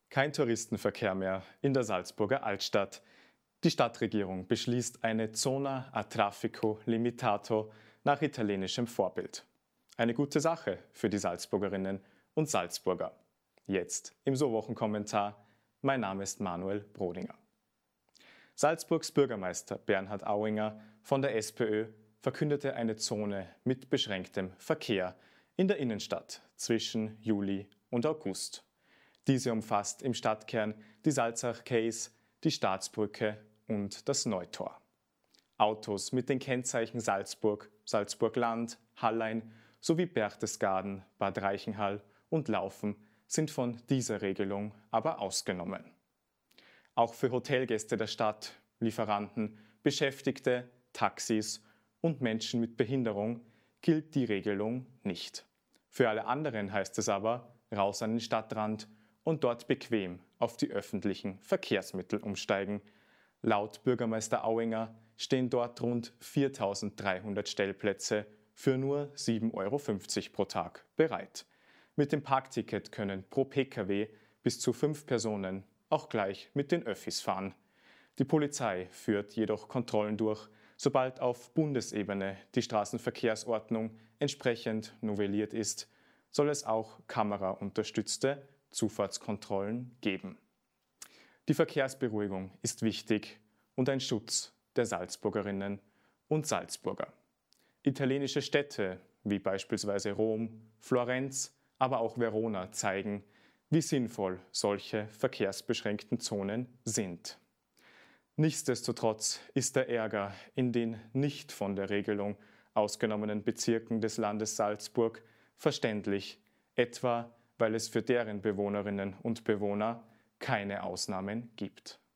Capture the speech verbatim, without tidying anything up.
Kein Touristenverkehr mehr in der Salzburger Altstadt. Die Stadtregierung beschließt eine Zona a Traffico Limitato nach italienischem Vorbild. Eine gute Sache für die Salzburgerinnen und Salzburger. Jetzt im So-Wochen-Kommentar. Mein Name ist Manuel Brodinger. Salzburgs Bürgermeister Bernhard Auinger von der SPÖ verkündete eine Zone mit beschränktem Verkehr in der Innenstadt zwischen Juli und August. Diese umfasst im Stadtkern die Salzach-Quays, die Staatsbrücke und das Neutor. Autos mit den Kennzeichen Salzburg, Salzburg-Land, Hallein sowie Berchtesgaden, Bad Reichenhall und Laufen sind von dieser Regelung aber ausgenommen. Auch für Hotelgäste der Stadt, Lieferanten, Beschäftigte, Taxis und Menschen mit Behinderung gilt die Regelung nicht. Für alle anderen heißt es aber, raus an den Stadtrand und dort bequem auf die öffentlichen Verkehrsmittel umsteigen. Laut Bürgermeister Auinger stehen dort rund viertausenddreihundert Stellplätze für nur sieben Euro fünfzig pro Tag bereit. Mit dem Parkticket können pro Pkw bis zu fünf Personen auch gleich mit den Öffis fahren. Die Polizei führt jedoch Kontrollen durch, sobald auf Bundesebene die Straßenverkehrsordnung entsprechend novelliert ist, soll es auch kameraunterstützte Zufahrtskontrollen geben. Die Verkehrsberuhigung ist wichtig und ein Schutz der Salzburgerinnen und Salzburger. Italienische Städte wie beispielsweise Rom, Florenz, aber auch Verona zeigen, wie sinnvoll solche verkehrsbeschränkten Zonen sind. Nichtsdestotrotz ist der Ärger in den nicht von der Regelung ausgenommenen Bezirken des Landes Salzburg verständlich, etwa weil es für deren Bewohnerinnen und Bewohner keine Ausnahmen gibt.